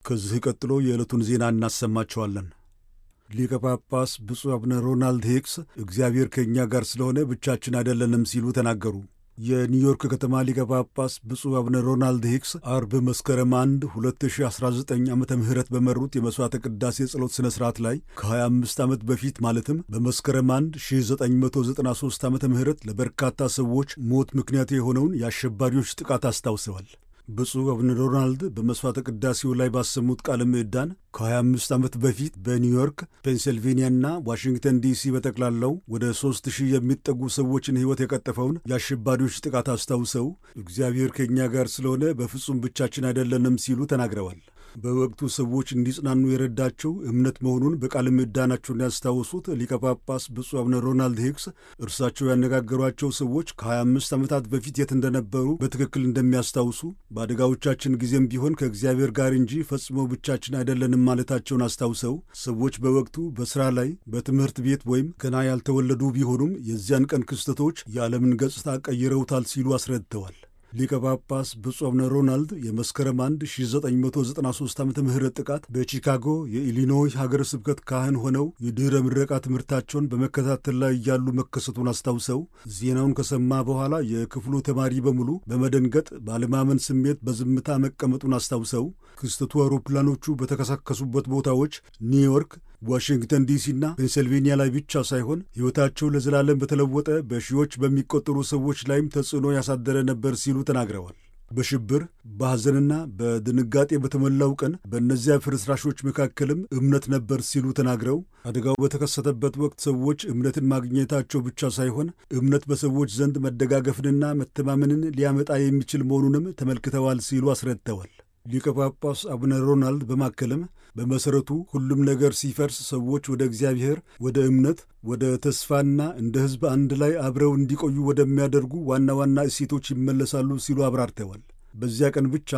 ከዚህ ቀጥሎ የዕለቱን ዜና እናሰማቸዋለን። ሊቀ ጳጳስ ብፁዕ አቡነ ሮናልድ ሄክስ እግዚአብሔር ከእኛ ጋር ስለሆነ ብቻችን አይደለንም ሲሉ ተናገሩ። የኒውዮርክ ከተማ ሊቀ ጳጳስ ብፁዕ አቡነ ሮናልድ ሄክስ አርብ መስከረም 1 2019 ዓ ም በመሩት የመሥዋዕተ ቅዳሴ ጸሎት ሥነ ሥርዓት ላይ ከ25 ዓመት በፊት ማለትም በመስከረም 1 1993 ዓ ም ለበርካታ ሰዎች ሞት ምክንያት የሆነውን የአሸባሪዎች ጥቃት አስታውሰዋል። ብፁዕ አቡነ ሮናልድ በመሥዋዕተ ቅዳሴው ላይ ባሰሙት ቃለ ምዕዳን ከ25 ዓመት በፊት በኒውዮርክ፣ ፔንሲልቬንያና ዋሽንግተን ዲሲ በጠቅላላው ወደ 3000 የሚጠጉ ሰዎችን ሕይወት የቀጠፈውን የአሸባሪዎች ጥቃት አስታውሰው እግዚአብሔር ከእኛ ጋር ስለሆነ በፍጹም ብቻችን አይደለንም ሲሉ ተናግረዋል። በወቅቱ ሰዎች እንዲጽናኑ የረዳቸው እምነት መሆኑን በቃለ ምዕዳናቸውን ያስታወሱት ሊቀ ጳጳስ ብፁዕ አቡነ ሮናልድ ሄክስ እርሳቸው ያነጋገሯቸው ሰዎች ከ25 ዓመታት በፊት የት እንደነበሩ በትክክል እንደሚያስታውሱ፣ በአደጋዎቻችን ጊዜም ቢሆን ከእግዚአብሔር ጋር እንጂ ፈጽሞ ብቻችን አይደለንም ማለታቸውን አስታውሰው ሰዎች በወቅቱ በሥራ ላይ፣ በትምህርት ቤት ወይም ገና ያልተወለዱ ቢሆኑም የዚያን ቀን ክስተቶች የዓለምን ገጽታ ቀይረውታል ሲሉ አስረድተዋል። ሊቀ ጳጳስ ብፁዕ አቡነ ሮናልድ የመስከረም 1 1993 ዓ ም ጥቃት በቺካጎ የኢሊኖይ ሀገረ ስብከት ካህን ሆነው የድኅረ ምረቃ ትምህርታቸውን በመከታተል ላይ እያሉ መከሰቱን አስታውሰው ዜናውን ከሰማ በኋላ የክፍሉ ተማሪ በሙሉ በመደንገጥ ባለማመን ስሜት በዝምታ መቀመጡን አስታውሰው ክስተቱ አውሮፕላኖቹ በተከሰከሱበት ቦታዎች ኒውዮርክ፣ ዋሽንግተን ዲሲና ፔንሲልቬንያ ላይ ብቻ ሳይሆን ሕይወታቸው ለዘላለም በተለወጠ በሺዎች በሚቆጠሩ ሰዎች ላይም ተጽዕኖ ያሳደረ ነበር ሲሉ ተናግረዋል። በሽብር በሐዘንና በድንጋጤ በተሞላው ቀን በእነዚያ ፍርስራሾች መካከልም እምነት ነበር ሲሉ ተናግረው አደጋው በተከሰተበት ወቅት ሰዎች እምነትን ማግኘታቸው ብቻ ሳይሆን እምነት በሰዎች ዘንድ መደጋገፍንና መተማመንን ሊያመጣ የሚችል መሆኑንም ተመልክተዋል ሲሉ አስረድተዋል። ሊቀ ጳጳስ አቡነ ሮናልድ በማከልም በመሠረቱ ሁሉም ነገር ሲፈርስ ሰዎች ወደ እግዚአብሔር፣ ወደ እምነት፣ ወደ ተስፋና እንደ ሕዝብ አንድ ላይ አብረው እንዲቆዩ ወደሚያደርጉ ዋና ዋና እሴቶች ይመለሳሉ ሲሉ አብራርተዋል። በዚያ ቀን ብቻ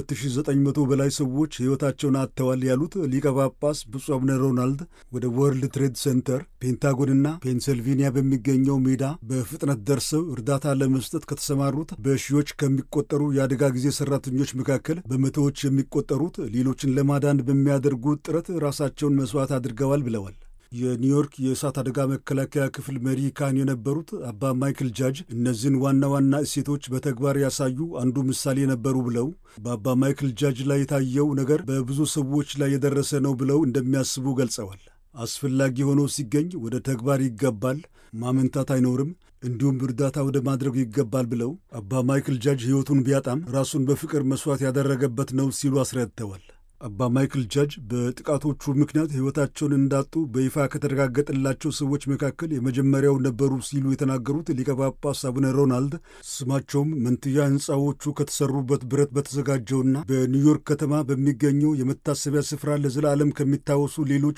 ከ2900 በላይ ሰዎች ሕይወታቸውን አጥተዋል ያሉት ሊቀ ጳጳስ ብፁዕ አቡነ ሮናልድ ወደ ወርልድ ትሬድ ሴንተር፣ ፔንታጎንና ፔንሲልቬንያ በሚገኘው ሜዳ በፍጥነት ደርሰው እርዳታ ለመስጠት ከተሰማሩት በሺዎች ከሚቆጠሩ የአደጋ ጊዜ ሠራተኞች መካከል በመቶዎች የሚቆጠሩት ሌሎችን ለማዳን በሚያደርጉት ጥረት ራሳቸውን መሥዋዕት አድርገዋል ብለዋል። የኒውዮርክ የእሳት አደጋ መከላከያ ክፍል መሪ ካህን የነበሩት አባ ማይክል ጃጅ እነዚህን ዋና ዋና እሴቶች በተግባር ያሳዩ አንዱ ምሳሌ ነበሩ ብለው በአባ ማይክል ጃጅ ላይ የታየው ነገር በብዙ ሰዎች ላይ የደረሰ ነው ብለው እንደሚያስቡ ገልጸዋል። አስፈላጊ ሆኖ ሲገኝ ወደ ተግባር ይገባል፣ ማመንታት አይኖርም፣ እንዲሁም እርዳታ ወደ ማድረግ ይገባል ብለው አባ ማይክል ጃጅ ሕይወቱን ቢያጣም ራሱን በፍቅር መሥዋዕት ያደረገበት ነው ሲሉ አስረድተዋል። አባ ማይክል ጃጅ በጥቃቶቹ ምክንያት ሕይወታቸውን እንዳጡ በይፋ ከተረጋገጠላቸው ሰዎች መካከል የመጀመሪያው ነበሩ ሲሉ የተናገሩት ሊቀ ጳጳስ አቡነ ሮናልድ ስማቸውም መንትያ ሕንፃዎቹ ከተሠሩበት ብረት በተዘጋጀውና በኒውዮርክ ከተማ በሚገኘው የመታሰቢያ ስፍራ ለዘላለም ከሚታወሱ ሌሎች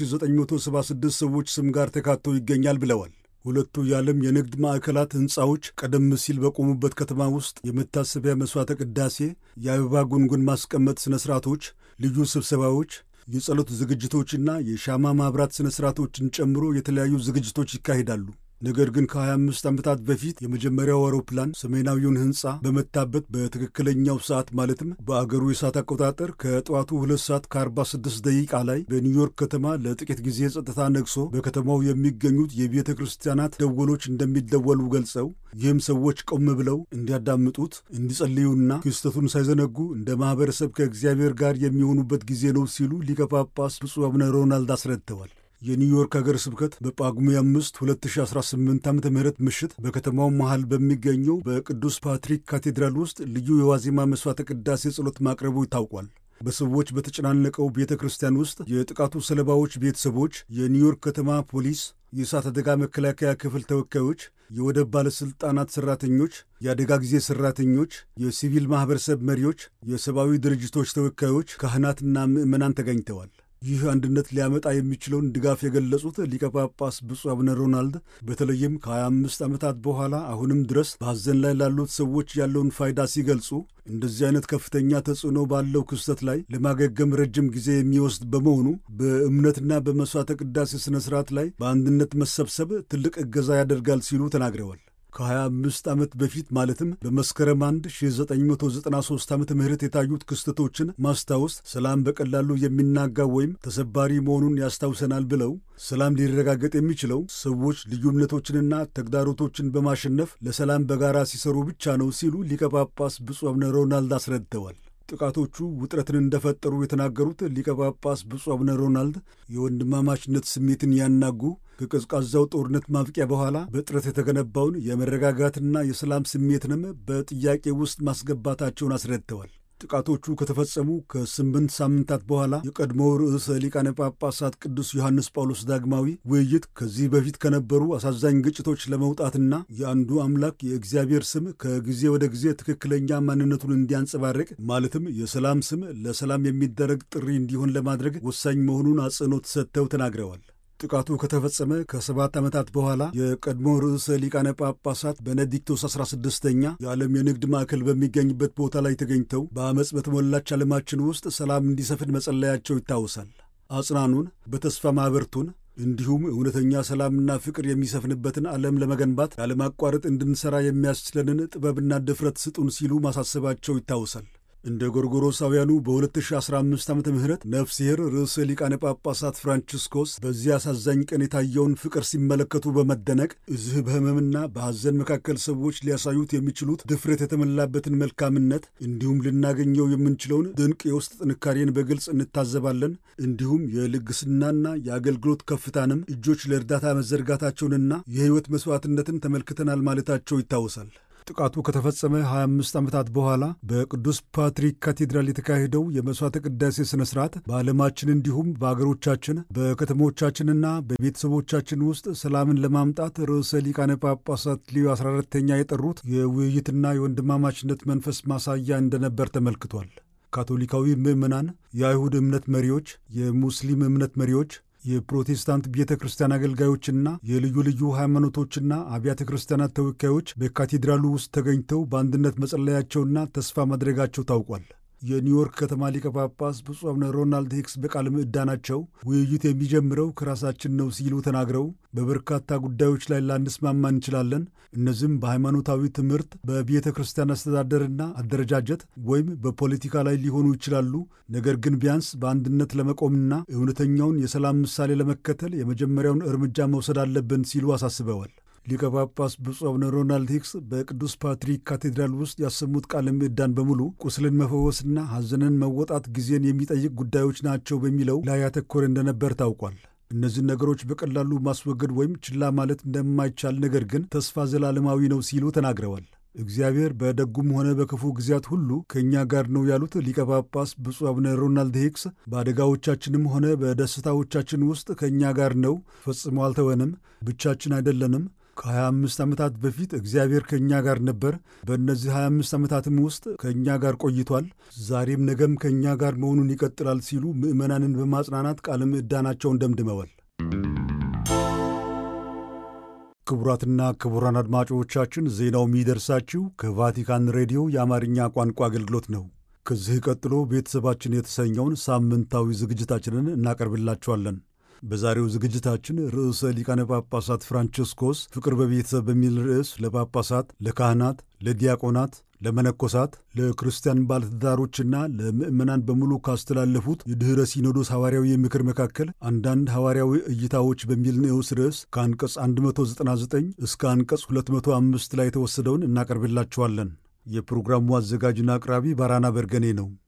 2976 ሰዎች ስም ጋር ተካቶ ይገኛል ብለዋል። ሁለቱ የዓለም የንግድ ማዕከላት ሕንፃዎች ቀደም ሲል በቆሙበት ከተማ ውስጥ የመታሰቢያ መሥዋዕተ ቅዳሴ፣ የአበባ ጉንጉን ማስቀመጥ ሥነ ሥርዓቶች፣ ልዩ ስብሰባዎች፣ የጸሎት ዝግጅቶችና የሻማ ማብራት ሥነ ሥርዓቶችን ጨምሮ የተለያዩ ዝግጅቶች ይካሄዳሉ። ነገር ግን ከ25 ዓመታት በፊት የመጀመሪያው አውሮፕላን ሰሜናዊውን ሕንፃ በመታበት በትክክለኛው ሰዓት ማለትም በአገሩ የሰዓት አቆጣጠር ከጠዋቱ 2 ሰዓት ከ46 ደቂቃ ላይ በኒውዮርክ ከተማ ለጥቂት ጊዜ ጸጥታ ነግሶ በከተማው የሚገኙት የቤተ ክርስቲያናት ደወሎች እንደሚደወሉ ገልጸው ይህም ሰዎች ቆም ብለው እንዲያዳምጡት፣ እንዲጸልዩና ክስተቱን ሳይዘነጉ እንደ ማኅበረሰብ ከእግዚአብሔር ጋር የሚሆኑበት ጊዜ ነው ሲሉ ሊቀ ጳጳስ ብፁዕ አቡነ ሮናልድ አስረድተዋል። የኒውዮርክ ሀገረ ስብከት በጳጉሜ 5 2018 ዓ ም ምሽት በከተማው መሃል በሚገኘው በቅዱስ ፓትሪክ ካቴድራል ውስጥ ልዩ የዋዜማ መሥዋዕተ ቅዳሴ ጸሎት ማቅረቡ ታውቋል። በሰዎች በተጨናነቀው ቤተ ክርስቲያን ውስጥ የጥቃቱ ሰለባዎች ቤተሰቦች፣ የኒውዮርክ ከተማ ፖሊስ፣ የእሳት አደጋ መከላከያ ክፍል ተወካዮች፣ የወደብ ባለሥልጣናት ሠራተኞች፣ የአደጋ ጊዜ ሠራተኞች፣ የሲቪል ማኅበረሰብ መሪዎች፣ የሰብአዊ ድርጅቶች ተወካዮች፣ ካህናትና ምዕመናን ተገኝተዋል። ይህ አንድነት ሊያመጣ የሚችለውን ድጋፍ የገለጹት ሊቀ ጳጳስ ብፁዕ አቡነ ሮናልድ በተለይም ከ25 ዓመታት በኋላ አሁንም ድረስ በሐዘን ላይ ላሉት ሰዎች ያለውን ፋይዳ ሲገልጹ እንደዚህ አይነት ከፍተኛ ተጽዕኖ ባለው ክስተት ላይ ለማገገም ረጅም ጊዜ የሚወስድ በመሆኑ በእምነትና በመሥዋዕተ ቅዳሴ ሥነ ሥርዓት ላይ በአንድነት መሰብሰብ ትልቅ እገዛ ያደርጋል ሲሉ ተናግረዋል። ከ25 ዓመት በፊት ማለትም በመስከረም 1993 ዓመተ ምህረት የታዩት ክስተቶችን ማስታወስ ሰላም በቀላሉ የሚናጋ ወይም ተሰባሪ መሆኑን ያስታውሰናል ብለው ሰላም ሊረጋገጥ የሚችለው ሰዎች ልዩነቶችንና ተግዳሮቶችን በማሸነፍ ለሰላም በጋራ ሲሰሩ ብቻ ነው ሲሉ ሊቀ ጳጳስ ብፁዕ አቡነ ሮናልድ አስረድተዋል። ጥቃቶቹ ውጥረትን እንደፈጠሩ የተናገሩት ሊቀ ጳጳስ ብፁዕ አቡነ ሮናልድ የወንድማማችነት ስሜትን ያናጉ ከቀዝቃዛው ጦርነት ማብቂያ በኋላ በጥረት የተገነባውን የመረጋጋትና የሰላም ስሜትንም በጥያቄ ውስጥ ማስገባታቸውን አስረድተዋል። ጥቃቶቹ ከተፈጸሙ ከ8 ሳምንታት በኋላ የቀድሞው ርዕሰ ሊቃነ ጳጳሳት ቅዱስ ዮሐንስ ጳውሎስ ዳግማዊ ውይይት ከዚህ በፊት ከነበሩ አሳዛኝ ግጭቶች ለመውጣትና የአንዱ አምላክ የእግዚአብሔር ስም ከጊዜ ወደ ጊዜ ትክክለኛ ማንነቱን እንዲያንጸባርቅ ማለትም የሰላም ስም ለሰላም የሚደረግ ጥሪ እንዲሆን ለማድረግ ወሳኝ መሆኑን አጽንኦት ሰጥተው ተናግረዋል። ጥቃቱ ከተፈጸመ ከ7 ዓመታት በኋላ የቀድሞ ርዕሰ ሊቃነ ጳጳሳት ቤኔዲክቶስ 16ኛ የዓለም የንግድ ማዕከል በሚገኝበት ቦታ ላይ ተገኝተው በአመፅ በተሞላች ዓለማችን ውስጥ ሰላም እንዲሰፍን መጸለያቸው ይታወሳል። አጽናኑን፣ በተስፋ ማኅበርቱን፣ እንዲሁም እውነተኛ ሰላምና ፍቅር የሚሰፍንበትን ዓለም ለመገንባት ያለማቋረጥ እንድንሠራ የሚያስችለንን ጥበብና ድፍረት ስጡን ሲሉ ማሳሰባቸው ይታወሳል። እንደ ጎርጎሮሳውያኑ በ2015 ዓመተ ምህረት ነፍስሔር ርዕሰ ሊቃነ ጳጳሳት ፍራንቺስኮስ በዚህ አሳዛኝ ቀን የታየውን ፍቅር ሲመለከቱ በመደነቅ እዚህ በሕመምና በሐዘን መካከል ሰዎች ሊያሳዩት የሚችሉት ድፍረት የተሞላበትን መልካምነት እንዲሁም ልናገኘው የምንችለውን ድንቅ የውስጥ ጥንካሬን በግልጽ እንታዘባለን። እንዲሁም የልግስናና የአገልግሎት ከፍታንም እጆች ለእርዳታ መዘርጋታቸውንና የሕይወት መሥዋዕትነትን ተመልክተናል ማለታቸው ይታወሳል። ጥቃቱ ከተፈጸመ 25 ዓመታት በኋላ በቅዱስ ፓትሪክ ካቴድራል የተካሄደው የመሥዋዕተ ቅዳሴ ሥነ ሥርዓት በዓለማችን እንዲሁም በአገሮቻችን በከተሞቻችንና በቤተሰቦቻችን ውስጥ ሰላምን ለማምጣት ርዕሰ ሊቃነ ጳጳሳት ሊዮ 14ኛ የጠሩት የውይይትና የወንድማማችነት መንፈስ ማሳያ እንደነበር ተመልክቷል። ካቶሊካዊ ምዕመናን፣ የአይሁድ እምነት መሪዎች፣ የሙስሊም እምነት መሪዎች፣ የፕሮቴስታንት ቤተ ክርስቲያን አገልጋዮችና የልዩ ልዩ ሃይማኖቶችና አብያተ ክርስቲያናት ተወካዮች በካቴድራሉ ውስጥ ተገኝተው በአንድነት መጸለያቸውና ተስፋ ማድረጋቸው ታውቋል። የኒውዮርክ ከተማ ሊቀ ጳጳስ ብፁዕ አቡነ ሮናልድ ሂክስ በቃለ ምዕዳናቸው ውይይት የሚጀምረው ከራሳችን ነው ሲሉ ተናግረው በበርካታ ጉዳዮች ላይ ላንስማማ እንችላለን። እነዚህም በሃይማኖታዊ ትምህርት፣ በቤተ ክርስቲያን አስተዳደርና አደረጃጀት ወይም በፖለቲካ ላይ ሊሆኑ ይችላሉ። ነገር ግን ቢያንስ በአንድነት ለመቆምና እውነተኛውን የሰላም ምሳሌ ለመከተል የመጀመሪያውን እርምጃ መውሰድ አለብን ሲሉ አሳስበዋል። ሊቀ ጳጳስ ብፁዕ አቡነ ሮናልድ ሂክስ በቅዱስ ፓትሪክ ካቴድራል ውስጥ ያሰሙት ቃለ ምዕዳን በሙሉ ቁስልን መፈወስና ሐዘንን መወጣት ጊዜን የሚጠይቅ ጉዳዮች ናቸው በሚለው ላይ ያተኮረ እንደነበር ታውቋል። እነዚህን ነገሮች በቀላሉ ማስወገድ ወይም ችላ ማለት እንደማይቻል፣ ነገር ግን ተስፋ ዘላለማዊ ነው ሲሉ ተናግረዋል። እግዚአብሔር በደጉም ሆነ በክፉ ጊዜያት ሁሉ ከእኛ ጋር ነው ያሉት ሊቀ ጳጳስ ብፁዕ አቡነ ሮናልድ ሂክስ በአደጋዎቻችንም ሆነ በደስታዎቻችን ውስጥ ከእኛ ጋር ነው፣ ፈጽሞ አልተወንም፣ ብቻችን አይደለንም። ከ25 ዓመታት በፊት እግዚአብሔር ከእኛ ጋር ነበር። በእነዚህ 25 ዓመታትም ውስጥ ከእኛ ጋር ቆይቷል። ዛሬም ነገም ከእኛ ጋር መሆኑን ይቀጥላል ሲሉ ምዕመናንን በማጽናናት ቃለ ምዕዳናቸውን ደምድመዋል። ክቡራትና ክቡራን አድማጮቻችን ዜናው የሚደርሳችሁ ከቫቲካን ሬዲዮ የአማርኛ ቋንቋ አገልግሎት ነው። ከዚህ ቀጥሎ ቤተሰባችን የተሰኘውን ሳምንታዊ ዝግጅታችንን እናቀርብላችኋለን። በዛሬው ዝግጅታችን ርዕሰ ሊቃነ ጳጳሳት ፍራንቺስኮስ ፍቅር በቤተሰብ በሚል ርዕስ ለጳጳሳት፣ ለካህናት፣ ለዲያቆናት፣ ለመነኮሳት፣ ለክርስቲያን ባለትዳሮችና ለምዕመናን በሙሉ ካስተላለፉት የድኅረ ሲኖዶስ ሐዋርያዊ ምክር መካከል አንዳንድ ሐዋርያዊ እይታዎች በሚል ንዑስ ርዕስ ከአንቀጽ 199 እስከ አንቀጽ 205 ላይ የተወሰደውን እናቀርብላችኋለን። የፕሮግራሙ አዘጋጅና አቅራቢ ባራና በርገኔ ነው።